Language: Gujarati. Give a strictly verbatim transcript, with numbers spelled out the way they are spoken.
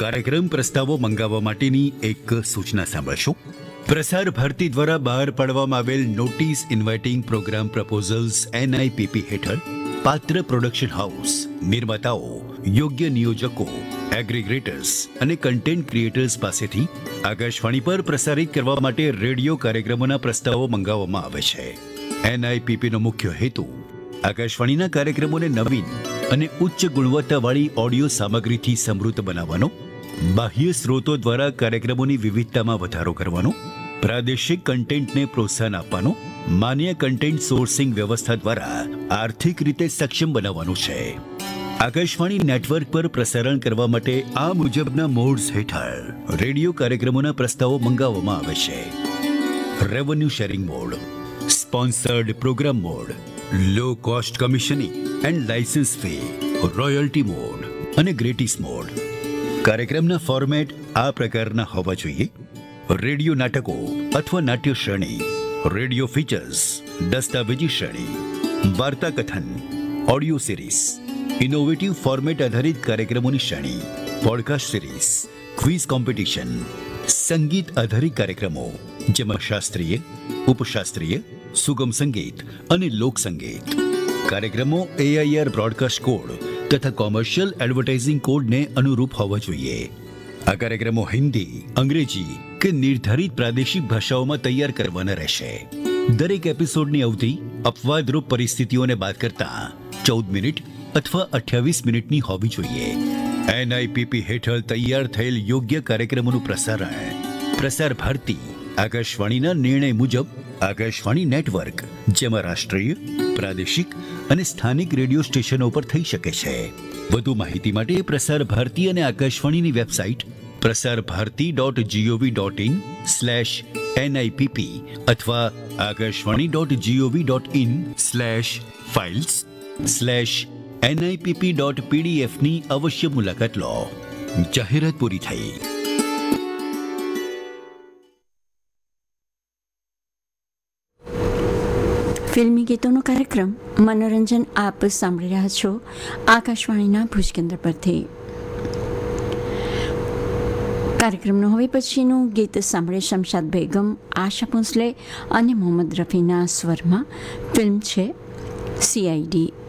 કાર્યક્રમ પ્રસ્તાવો મંગાવવા માટેની એક સૂચના સાંભળશો. પ્રસાર ભારતી દ્વારા બહાર પાડવામાં આવેલ નોટિસ ઇન્વાઇટિંગ પ્રોગ્રામ પ્રપોઝલ્સ એનઆઈપીપી હેઠળ પાત્ર પ્રોડક્શન હાઉસ, નિર્માતાઓ, યોગ્ય નિયોજકો, એગ્રીગેટર્સ અને કન્ટેન્ટ ક્રિએટર્સ પાસેથી આકાશવાણી પર પ્રસારિત કરવા માટે રેડિયો કાર્યક્રમોના પ્રસ્તાવો મંગાવવામાં આવે છે. એનઆઈપીપીનો મુખ્ય હેતુ આકાશવાણીના કાર્યક્રમોને નવીન અને ઉચ્ચ ગુણવત્તાવાળી ઓડિયો સામગ્રીથી સમૃદ્ધ બનાવવાનો, બાહ્ય સ્ત્રોતો દ્વારા કાર્યક્રમોની વિવિધતામાં વધારો કરવાનો, પ્રાદેશિક કન્ટેન્ટને પ્રોત્સાહન આપવાનો, માન્ય કન્ટેન્ટ સોર્સિંગ વ્યવસ્થા દ્વારા આર્થિક રીતે સક્ષમ બનાવવાનું છે. આકાશવાણી નેટવર્ક પર પ્રસારણ કરવા માટે આ મુજબના મોડ્સ હેઠળ રેડિયો કાર્યક્રમોના પ્રસ્તાવો મંગાવવામાં આવે છે. Revenue sharing mode, sponsored programme mode, low cost commissioning and licence fee, royalty mode અને ગ્રેટિસ મોડ. કાર્યક્રમના ફોર્મેટ આ પ્રકારના હોવા જોઈએ: રેડિયો નાટકો અથવા નાટ્ય શ્રેણી, રેડિયો ફીચર્સ, દસ્તાવેજી શ્રેણી, વાર્તા કથન, ઓડિયો સિરીઝ, ઇનોવેટિવ ફોર્મેટ આધારિત કાર્યક્રમોની શ્રેણી, પોડકાસ્ટ સિરીઝ, ક્વિઝ કોમ્પિટિશન, સંગીત આધારિત કાર્યક્રમો જેમાં શાસ્ત્રીય, ઉપશાસ્ત્રીય, સુગમ સંગીત અને લોક સંગીત. કાર્યક્રમો એઆઈઆર બ્રોડકાસ્ટ કોડ તથા કોમર્શિયલ એડવર્ટાઇઝિંગ કોડને અનુરૂપ હોવા જોઈએ. આ કાર્યક્રમો હિન્દી, અંગ્રેજી કે નિર્ધારિત પ્રાદેશિક ભાષાઓમાં તૈયાર કરવાના રહેશે. દરેક એપિસોડની અવધિ અપવાદરૂપ પરિસ્થિતિઓને બાદ કરતા ચૌદ મિનિટ અથવા અઠ્યાવીસ મિનિટની હોવી જોઈએ. એનઆઈપીપી હેઠળ તૈયાર થયેલ યોગ્ય કાર્યક્રમોનું પ્રસારણ પ્રસાર ભારતી આકાશવાણીના નિર્ણય મુજબ આકાશવાણી નેટવર્ક, જેમાં રાષ્ટ્રીય, પ્રાદેશિક અને સ્થાનિક રેડિયો સ્ટેશનો પર થઈ શકે છે. વધુ માહિતી માટે પ્રસાર ભારતી અને આકાશવાણીની website Prasar Bharati dot GOV dot in slash એનઆઈપીપી અથવા Akashvani dot GOV dot in slash files slash એનઆઈપીપી dot પીડીએફની અવશ્ય મુલાકાત લો. જાહેરાત પૂરી થઈ. ફિલ્મી ગીતોનો કાર્યક્રમ મનોરંજન આપ સાંભળી રહ્યા છો આકાશવાણીના ભુજ કેન્દ્ર પરથી. કાર્યક્રમનું હવે પછીનું ગીત સાંભળે શમશાદ બેગમ, આશા ભોંસલે અને મોહમ્મદ રફીના સ્વરમાં. ફિલ્મ છે સીઆઈડી.